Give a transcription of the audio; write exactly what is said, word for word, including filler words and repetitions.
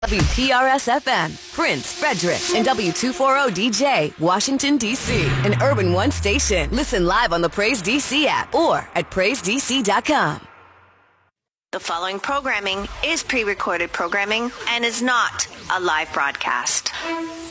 W P R S F M, Prince, Frederick, and W two forty D J, Washington, D C, an Urban One station. Listen live on the Praise D C app or at praise d c dot com. The following programming is pre-recorded programming and is not a live broadcast.